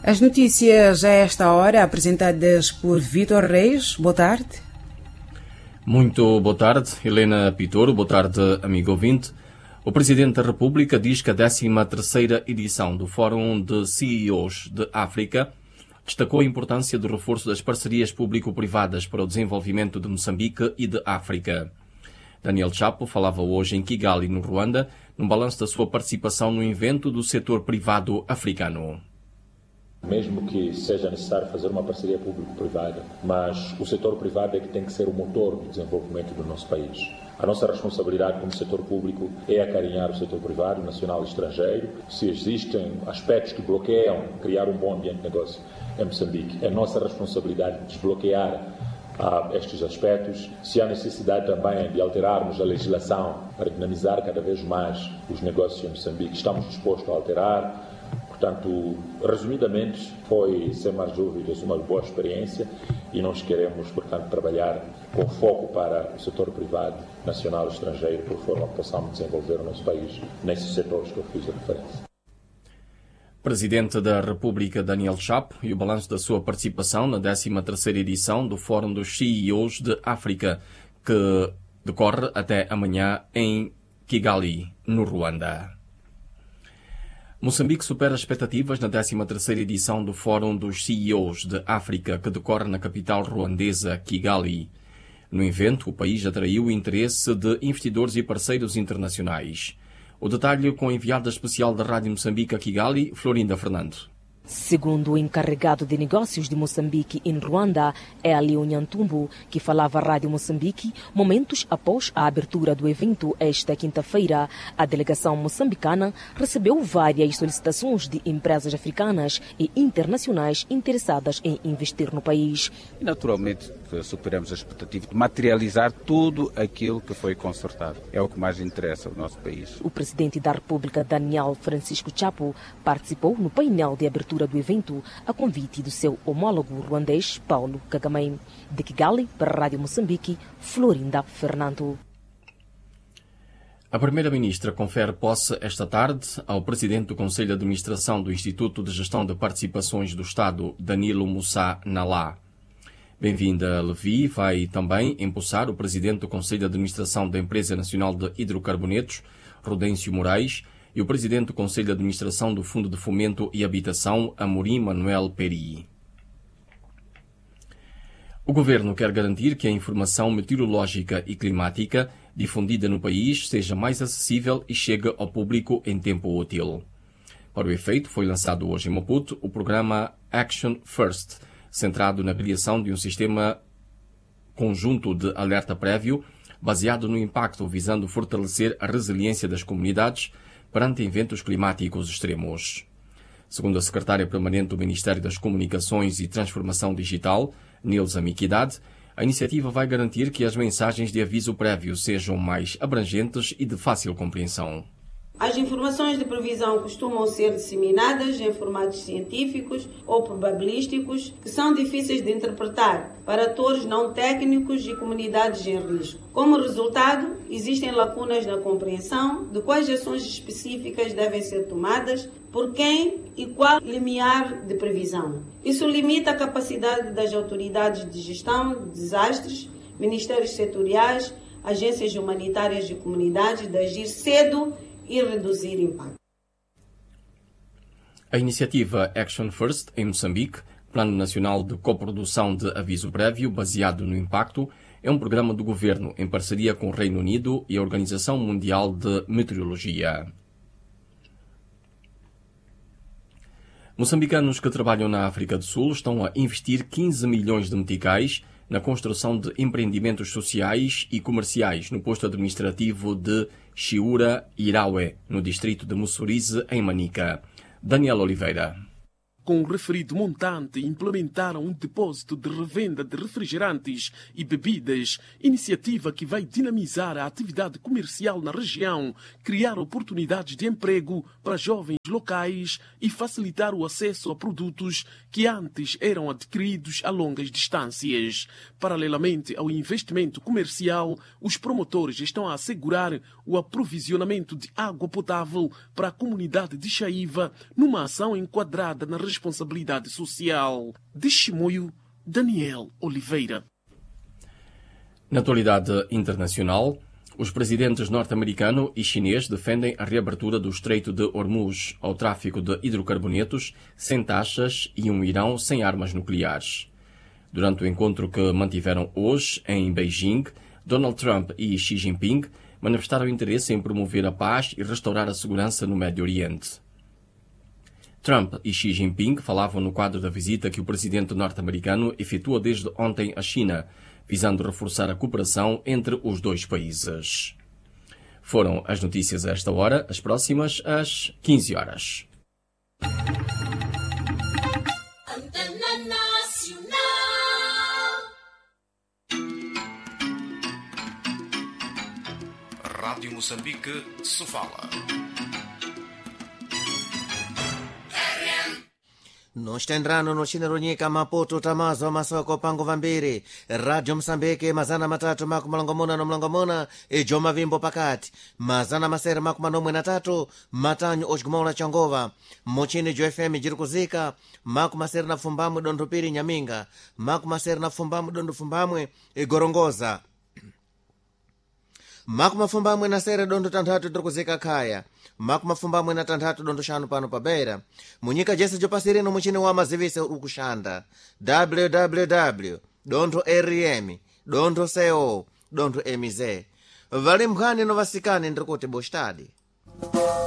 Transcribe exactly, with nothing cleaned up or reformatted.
As notícias a esta hora apresentadas por Vítor Reis. Boa tarde. Muito boa tarde, Helena Pitoro. Boa tarde, amigo ouvinte. O Presidente da República diz que a décima terceira edição do Fórum de C E Os de África destacou a importância do reforço das parcerias público-privadas para o desenvolvimento de Moçambique e de África. Daniel Chapo falava hoje em Kigali, no Ruanda, num balanço da sua participação no evento do setor privado africano. Mesmo que seja necessário fazer uma parceria público-privada, mas o setor privado é que tem que ser o motor do desenvolvimento do nosso país. A nossa responsabilidade como setor público é acarinhar o setor privado, nacional e estrangeiro. Se existem aspectos que bloqueiam criar um bom ambiente de negócio em Moçambique, é nossa responsabilidade desbloquear ah, estes aspectos. Se há necessidade também de alterarmos a legislação para dinamizar cada vez mais os negócios em Moçambique, estamos dispostos a alterar. Portanto, resumidamente, foi, sem mais dúvidas, uma boa experiência e nós queremos, portanto, trabalhar com foco para o setor privado, nacional e estrangeiro, por forma que possamos desenvolver o nosso país nesses setores que eu fiz a referência. Presidente da República Daniel Chapo e o balanço da sua participação na décima terceira edição do Fórum dos C E Os de África, que decorre até amanhã em Kigali, no Ruanda. Moçambique supera as expectativas na décima terceira edição do Fórum dos C E Os de África, que decorre na capital ruandesa, Kigali. No evento, o país atraiu o interesse de investidores e parceiros internacionais. O detalhe com a enviada especial da Rádio Moçambique a Kigali, Florinda Fernando. Segundo o encarregado de negócios de Moçambique em Ruanda, Hélio Nhantumbo, que falava à Rádio Moçambique, momentos após a abertura do evento esta quinta-feira, a delegação moçambicana recebeu várias solicitações de empresas africanas e internacionais interessadas em investir no país. E naturalmente superamos a expectativa de materializar tudo aquilo que foi concertado. É o que mais interessa ao nosso país. O presidente da República, Daniel Francisco Chapo, participou no painel de abertura do evento a convite do seu homólogo ruandês Paulo Kagame. De Kigali, para a Rádio Moçambique, Florinda Fernando. A Primeira-Ministra confere posse esta tarde ao Presidente do Conselho de Administração do Instituto de Gestão de Participações do Estado, Danilo Moussa Nalá. Bem-vinda, Levi. Vai também empossar o Presidente do Conselho de Administração da Empresa Nacional de Hidrocarbonetos, Rodêncio Moraes, e o Presidente do Conselho de Administração do Fundo de Fomento e Habitação, Amorim Manuel Peri. O Governo quer garantir que a informação meteorológica e climática difundida no país seja mais acessível e chegue ao público em tempo útil. Para o efeito, foi lançado hoje em Maputo o programa Action First, centrado na criação de um sistema conjunto de alerta prévio, baseado no impacto visando fortalecer a resiliência das comunidades perante eventos climáticos extremos. Segundo a secretária permanente do Ministério das Comunicações e Transformação Digital, Nilza Miquidade, a iniciativa vai garantir que as mensagens de aviso prévio sejam mais abrangentes e de fácil compreensão. As informações de previsão costumam ser disseminadas em formatos científicos ou probabilísticos que são difíceis de interpretar para atores não técnicos e comunidades em risco. Como resultado, existem lacunas na compreensão de quais ações específicas devem ser tomadas, por quem e qual limiar de previsão. Isso limita a capacidade das autoridades de gestão de desastres, ministérios setoriais, agências humanitárias e comunidades de agir cedo e reduzir impacto. A iniciativa Action First, em Moçambique, Plano Nacional de Coprodução de Aviso Prévio baseado no impacto, é um programa do Governo em parceria com o Reino Unido e a Organização Mundial de Meteorologia. Moçambicanos que trabalham na África do Sul estão a investir quinze milhões de meticais na construção de empreendimentos sociais e comerciais no posto administrativo de Chiura Iraue, no distrito de Mussurize, em Manica. Daniel Oliveira. Com o referido montante, implementaram um depósito de revenda de refrigerantes e bebidas, iniciativa que vai dinamizar a atividade comercial na região, criar oportunidades de emprego para jovens locais e facilitar o acesso a produtos que antes eram adquiridos a longas distâncias. Paralelamente ao investimento comercial, os promotores estão a assegurar o aprovisionamento de água potável para a comunidade de Chaiva, numa ação enquadrada na região responsabilidade social. De Chimoio, Daniel Oliveira. Na atualidade internacional, os presidentes norte-americano e chinês defendem a reabertura do Estreito de Hormuz ao tráfico de hidrocarbonetos sem taxas e um Irão sem armas nucleares. Durante o encontro que mantiveram hoje em Beijing, Donald Trump e Xi Jinping manifestaram interesse em promover a paz e restaurar a segurança no Médio Oriente. Trump e Xi Jinping falavam no quadro da visita que o presidente norte-americano efetua desde ontem à China, visando reforçar a cooperação entre os dois países. Foram as notícias a esta hora, as próximas às quinze horas. Rádio Moçambique, Sofala. noxitendrano noxineronyika maputo tamazo amasoko pango vambiri radio Msambiki mazana matatu maku malongomona no mlongomona ijo mavimbo pakati mazana masere maku manomwe na tatu matanyo ochikumaula changova mochini jo F M jiri kuzika maku masere na fumbamwe dondo piri Nyaminga maku masere na fumbamwe dondo fumbamwe igorongoza maku mafumbamwe na sere dondo tantatu tiri kuzika khaya maku mafumbamwe na tantatu dondo shanu pano pabeira munyika jese jopasirino muchini wa mazivise ukushanda www dondo rm dondo co dondo mz vali mphani no vasikani ndiri kuti bostadi